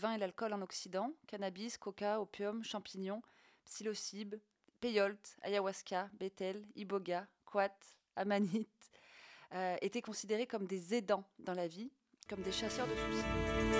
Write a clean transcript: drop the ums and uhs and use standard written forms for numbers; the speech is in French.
vin et l'alcool en Occident, cannabis, coca, opium, champignons, psilocybe, peyote, ayahuasca, bétel, iboga, quat, amanite, étaient considérés comme des aidants dans la vie, comme des chasseurs de soucis.